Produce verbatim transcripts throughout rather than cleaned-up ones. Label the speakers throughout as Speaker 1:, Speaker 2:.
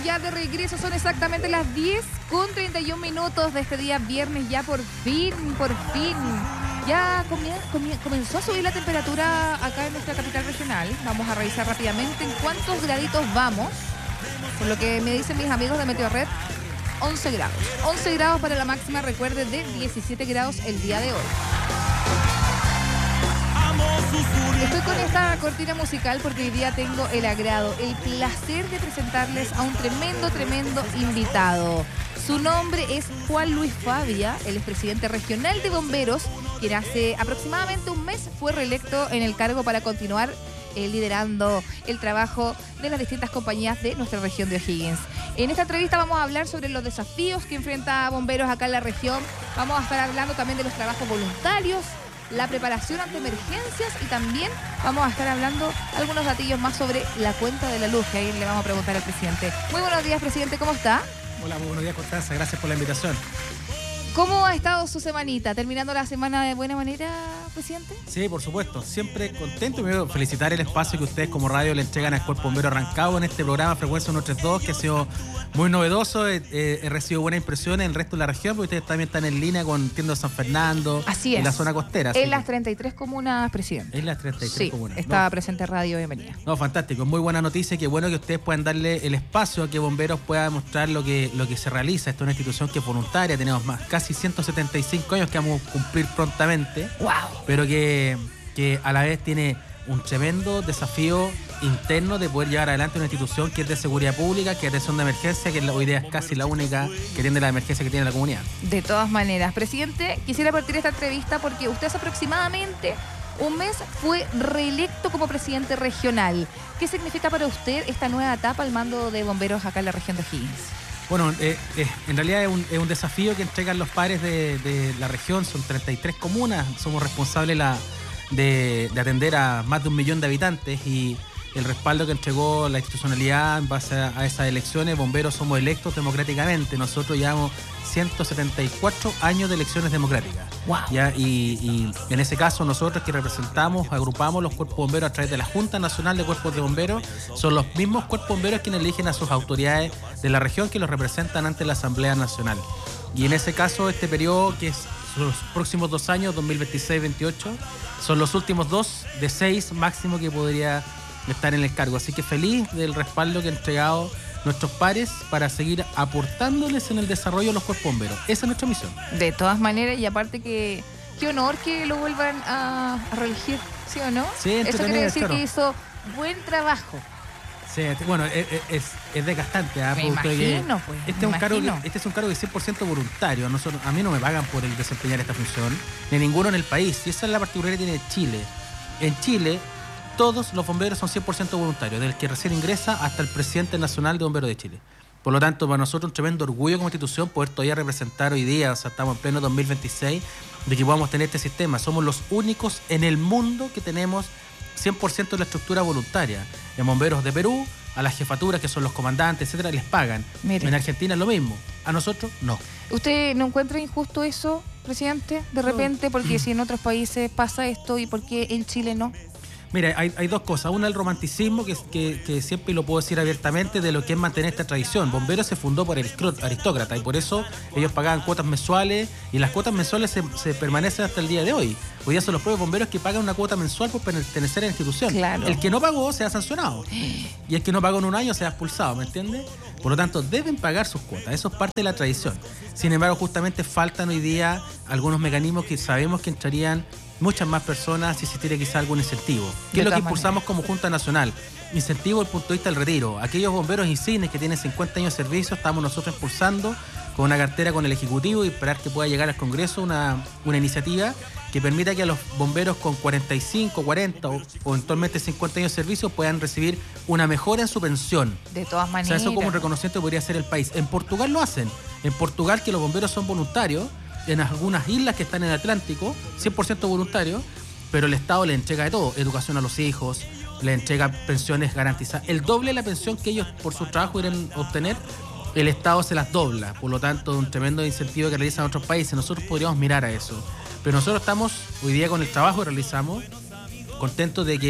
Speaker 1: ya de regreso, son exactamente las diez con treinta y un minutos de este día viernes, ya por fin, por fin. Ya comie- comie- comenzó a subir la temperatura acá en nuestra capital regional. Vamos a revisar rápidamente en cuántos graditos vamos. Por lo que me dicen mis amigos de Meteorred, once grados. once grados para la máxima, recuerde, de diecisiete grados el día de hoy. Estoy con esta cortina musical porque hoy día tengo el agrado, el placer de presentarles a un tremendo, tremendo invitado. Su nombre es Juan Luis Favia, el expresidente regional de Bomberos, quien hace aproximadamente un mes fue reelecto en el cargo para continuar eh, liderando el trabajo de las distintas compañías de nuestra región de O'Higgins. En esta entrevista vamos a hablar sobre los desafíos que enfrenta Bomberos acá en la región. Vamos a estar hablando también de los trabajos voluntarios, la preparación ante emergencias y también vamos a estar hablando algunos datillos más sobre la cuenta de la luz, que ahí le vamos a preguntar al presidente. Muy buenos días, presidente, ¿cómo está?
Speaker 2: Hola, muy buenos días, Constanza, gracias por la invitación.
Speaker 1: ¿Cómo ha estado su semanita? ¿Terminando la semana de buena manera, presidente?
Speaker 2: Sí, por supuesto, siempre contento y me felicitar el espacio que ustedes como radio le entregan al Cuerpo Bombero Rancagua en este programa Frecuencia uno tres dos, que ha sido muy novedoso. He, he, he recibido buenas impresiones en el resto de la región, porque ustedes también están en línea con Tienda de San Fernando.
Speaker 1: Así es.
Speaker 2: En la zona costera.
Speaker 1: En las treinta y tres comunas, presidente.
Speaker 2: En las treinta y tres
Speaker 1: sí,
Speaker 2: comunas.
Speaker 1: estaba
Speaker 2: no.
Speaker 1: presente Radio Bienvenida.
Speaker 2: No, fantástico, muy buena noticia y qué bueno que ustedes puedan darle el espacio a que Bomberos pueda demostrar lo que, lo que se realiza. Esta es una institución que es voluntaria, tenemos más casi ciento setenta y cinco años que vamos a cumplir prontamente.
Speaker 1: ¡Wow!
Speaker 2: Pero que, que a la vez tiene un tremendo desafío interno de poder llevar adelante una institución que es de seguridad pública, que es de atención de emergencia, que hoy día es casi la única que atiende la emergencia que tiene la comunidad.
Speaker 1: De todas maneras, presidente, quisiera partir esta entrevista porque usted hace aproximadamente un mes fue reelecto como presidente regional. ¿Qué significa para usted esta nueva etapa al mando de bomberos acá en la región de O'Higgins?
Speaker 2: Bueno, eh, eh, en realidad es un, es un desafío que entregan los pares de, de la región. Son treinta y tres comunas, somos responsables la, de, de atender a más de un millón de habitantes y el respaldo que entregó la institucionalidad en base a, a esas elecciones. Bomberos somos electos democráticamente. Nosotros llevamos ciento setenta y cuatro años de elecciones democráticas.
Speaker 1: Wow.
Speaker 2: ¿Ya? Y, y en ese caso nosotros que representamos, agrupamos los cuerpos bomberos a través de la Junta Nacional de Cuerpos de Bomberos, son los mismos cuerpos bomberos quienes eligen a sus autoridades de la región que los representan ante la Asamblea Nacional. Y en ese caso este periodo, que es los próximos dos años, dos mil veintiséis veintiocho, son los últimos dos de seis máximo que podría estar en el cargo. Así que feliz del respaldo que han entregado nuestros pares para seguir aportándoles en el desarrollo de los cuerpos bomberos. Esa es nuestra misión.
Speaker 1: De todas maneras, y aparte que qué honor que lo vuelvan a, a reelegir, ¿sí o no?
Speaker 2: Sí,
Speaker 1: eso quiere decir
Speaker 2: claro.
Speaker 1: que hizo buen trabajo.
Speaker 2: Sí, bueno, es, es, es desgastante. ¿eh?
Speaker 1: Me imagino, pues.
Speaker 2: Este,
Speaker 1: me
Speaker 2: es un cargo,
Speaker 1: imagino.
Speaker 2: este es un cargo de cien por ciento voluntario. Nosotros, a mí no me pagan por el desempeñar esta función, ni ninguno en el país. Y esa es la particularidad que tiene Chile. En Chile, todos los bomberos son cien por ciento voluntarios, desde el que recién ingresa hasta el presidente nacional de Bomberos de Chile. Por lo tanto, para nosotros un tremendo orgullo como institución poder todavía representar hoy día, o sea, estamos en pleno dos mil veintiséis, de que podamos tener este sistema. Somos los únicos en el mundo que tenemos cien por ciento de la estructura voluntaria. En Bomberos de Perú, a las jefaturas, que son los comandantes, etcétera, les pagan.
Speaker 1: Mire.
Speaker 2: En Argentina es lo mismo. A nosotros, no.
Speaker 1: ¿Usted no encuentra injusto eso, presidente? De repente, porque si en otros países pasa esto, ¿y por qué en Chile no?
Speaker 2: Mira, hay, hay dos cosas. Una, el romanticismo, que, que, que siempre lo puedo decir abiertamente, de lo que es mantener esta tradición. Bomberos se fundó por aristócratas y por eso ellos pagaban cuotas mensuales y las cuotas mensuales se, se permanecen hasta el día de hoy. Hoy día son los propios bomberos que pagan una cuota mensual por pertenecer a la institución.
Speaker 1: Claro.
Speaker 2: El que no pagó se ha sancionado y el que no pagó en un año se ha expulsado, ¿me entiendes? Por lo tanto, deben pagar sus cuotas. Eso es parte de la tradición. Sin embargo, justamente faltan hoy día algunos mecanismos que sabemos que entrarían muchas más personas si existiera quizá algún incentivo. ¿Qué es lo que impulsamos como Junta Nacional? Incentivo desde el punto de vista del retiro. Aquellos bomberos insignes que tienen cincuenta años de servicio, estamos nosotros impulsando con una cartera con el Ejecutivo y esperar que pueda llegar al Congreso una, una iniciativa que permita que a los bomberos con cuarenta y cinco, cuarenta o, o eventualmente cincuenta años de servicio puedan recibir una mejora en su pensión.
Speaker 1: De todas maneras.
Speaker 2: O sea, eso como un reconocimiento podría hacer el país. En Portugal lo hacen. En Portugal, que los bomberos son voluntarios, en algunas islas que están en el Atlántico, cien por ciento voluntarios, pero el Estado le entrega de todo, educación a los hijos, le entrega pensiones garantizadas, el doble de la pensión que ellos por su trabajo quieren obtener, el Estado se las dobla, por lo tanto un tremendo incentivo que realizan otros países. Nosotros podríamos mirar a eso, pero nosotros estamos hoy día con el trabajo que realizamos, contentos de que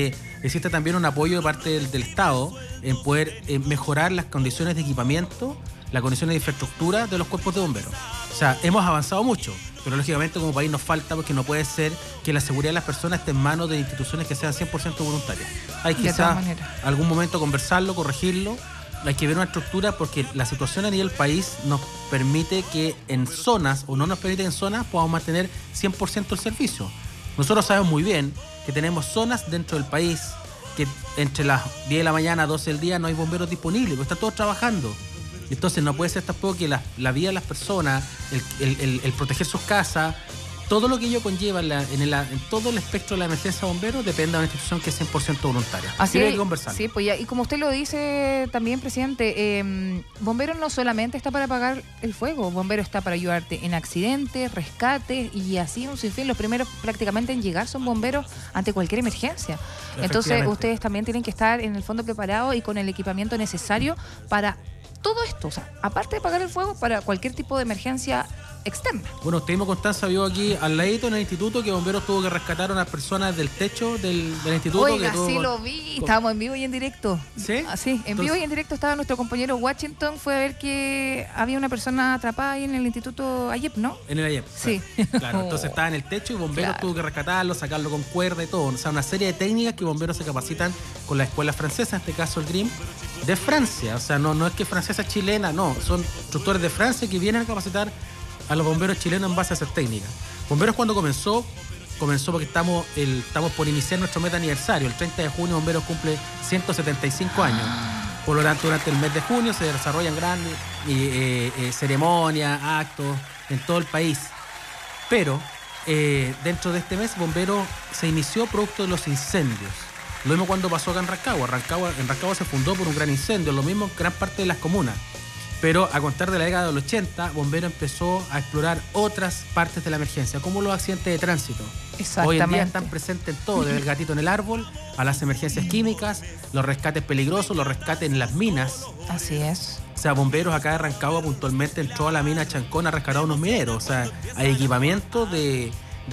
Speaker 2: existe también un apoyo de parte del, del Estado en poder eh, mejorar las condiciones de equipamiento, las condiciones de infraestructura de los cuerpos de bomberos. O sea, hemos avanzado mucho, pero lógicamente como país nos falta, porque no puede ser que la seguridad de las personas esté en manos de instituciones que sean cien por ciento voluntarias. Hay quizás algún momento conversarlo, corregirlo. Hay que ver una estructura, porque la situación a nivel país nos permite que en zonas, o no nos permite en zonas, podamos mantener cien por ciento el servicio. Nosotros sabemos muy bien que tenemos zonas dentro del país que entre las diez de la mañana a doce del día no hay bomberos disponibles, porque están todos trabajando. Entonces no puede ser tampoco que la, la vida de las personas, el, el, el, el proteger sus casas, todo lo que ello conlleva en, la, en, el, en todo el espectro de la emergencia de bomberos dependa de una institución que es cien por ciento voluntaria.
Speaker 1: Así
Speaker 2: hay que conversar.
Speaker 1: Sí, pues ya, y como usted lo dice también, presidente, eh, Bomberos no solamente está para apagar el fuego, Bomberos está para ayudarte en accidentes, rescates y así un sinfín. Los primeros prácticamente en llegar son bomberos ante cualquier emergencia. Entonces ustedes también tienen que estar en el fondo preparados y con el equipamiento necesario para todo esto, o sea, aparte de apagar el fuego, para cualquier tipo de emergencia externa.
Speaker 2: Bueno, usted mismo, Constanza, vio aquí al ladito en el instituto que bomberos tuvo que rescatar a unas personas del techo del, del instituto.
Speaker 1: Oiga,
Speaker 2: que tuvo...
Speaker 1: sí lo vi, estábamos en vivo y en directo.
Speaker 2: ¿Sí?
Speaker 1: Ah, sí, en Entonces... vivo y en directo estaba nuestro compañero Washington, fue a ver que había una persona atrapada ahí en el instituto Ayep, ¿no?
Speaker 2: En el Ayep.
Speaker 1: Sí.
Speaker 2: Claro, entonces estaba en el techo y bomberos
Speaker 1: Claro.
Speaker 2: tuvo que rescatarlo, sacarlo con cuerda y todo. O sea, una serie de técnicas que bomberos se capacitan con la escuela francesa, en este caso el G R I M, de Francia. O sea, no, no es que francesa chilena, no, son instructores de Francia que vienen a capacitar a los bomberos chilenos en base a esas técnicas. Bomberos, cuando comenzó, comenzó porque estamos, el, estamos por iniciar nuestro mes de aniversario. El treinta de junio Bomberos cumple ciento setenta y cinco años. Por lo tanto, durante el mes de junio se desarrollan grandes eh, eh, ceremonias, actos en todo el país. Pero eh, dentro de este mes, Bomberos se inició producto de los incendios. Lo mismo cuando pasó acá en Rancagua. Rancagua. En Rancagua se fundó por un gran incendio, lo mismo en gran parte de las comunas. Pero a contar de la década de los ochenta, Bomberos empezó a explorar otras partes de la emergencia, como los accidentes de tránsito. Hoy en día están presentes en todo, desde el gatito en el árbol, a las emergencias químicas, los rescates peligrosos, los rescates en las minas.
Speaker 1: Así es.
Speaker 2: O sea, Bomberos acá de Rancagua puntualmente entró a la mina Chancón a rescatar a unos mineros. O sea, hay equipamiento de,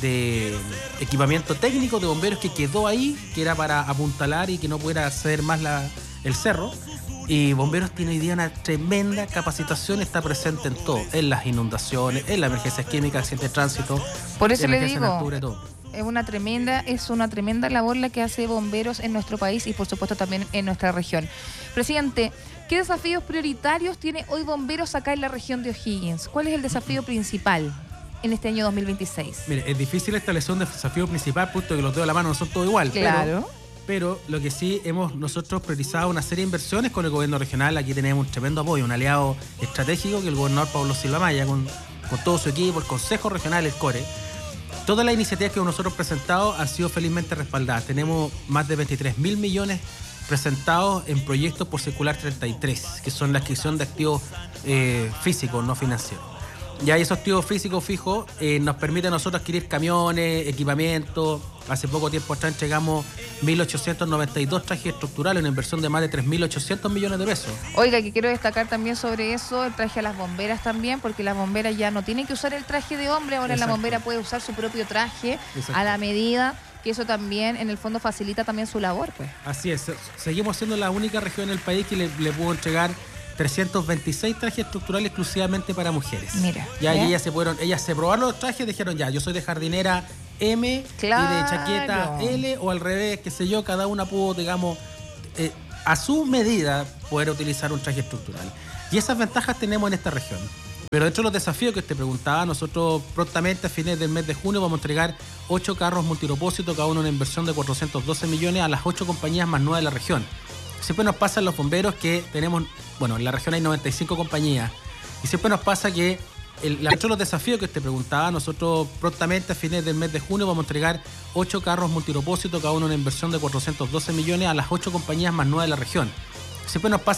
Speaker 2: de equipamiento técnico de bomberos que quedó ahí, que era para apuntalar y que no pudiera acceder más la, el cerro. Y Bomberos tiene hoy día una tremenda capacitación, está presente en todo, en las inundaciones, en las emergencias químicas, accidentes de tránsito.
Speaker 1: Por eso le digo, es una tremenda, es una tremenda labor la que hace Bomberos en nuestro país y por supuesto también en nuestra región. Presidente, ¿qué desafíos prioritarios tiene hoy Bomberos acá en la región de O'Higgins? ¿Cuál es el desafío principal en este año dos mil veintiséis?
Speaker 2: Mire, es difícil establecer un desafío principal, puesto que los dedos de la mano no son todos igual.
Speaker 1: Claro.
Speaker 2: Pero, pero lo que sí hemos nosotros priorizado una serie de inversiones con el gobierno regional. Aquí tenemos un tremendo apoyo, un aliado estratégico, que es el gobernador Pablo Silva Maya, con, con todo su equipo, el Consejo Regional, el CORE. Todas las iniciativas que nosotros presentado han sido felizmente respaldadas. Tenemos más de veintitrés mil millones presentados en proyectos por circular treinta y tres, que son la adquisición de activos eh, físicos, no financieros. Ya esos activos físicos fijos eh, nos permiten a nosotros adquirir camiones, equipamiento. Hace poco tiempo atrás entregamos mil ochocientos noventa y dos trajes estructurales, una inversión de más de tres mil ochocientos millones de pesos.
Speaker 1: Oiga, que quiero destacar también sobre eso, el traje a las bomberas también, porque las bomberas ya no tienen que usar el traje de hombre, ahora Exacto. La bombera puede usar su propio traje Exacto. A la medida, que eso también en el fondo facilita también su labor, pues.
Speaker 2: Así es, seguimos siendo la única región en el país que le, le pudo entregar trescientos veintiséis trajes estructurales exclusivamente para mujeres.
Speaker 1: Mira.
Speaker 2: Ya ¿eh? ellas se fueron, ellas se probaron los trajes y dijeron ya, yo soy de jardinera M
Speaker 1: claro.
Speaker 2: y de chaqueta L o al revés, qué sé yo, cada una pudo, digamos, eh, a su medida poder utilizar un traje estructural. Y esas ventajas tenemos en esta región. Pero dentro de los desafíos que te preguntaba, nosotros prontamente a fines del mes de junio vamos a entregar ocho carros multipropósito, cada uno una inversión de cuatrocientos doce millones a las ocho compañías más nuevas de la región. Siempre nos pasa en los bomberos que tenemos, bueno, en la región hay noventa y cinco compañías, y siempre nos pasa que el, dentro de los desafíos que te preguntaba, nosotros prontamente a fines del mes de junio vamos a entregar ocho carros multipropósito, cada uno una inversión de cuatrocientos doce millones a las ocho compañías más nuevas de la región. Siempre nos pasa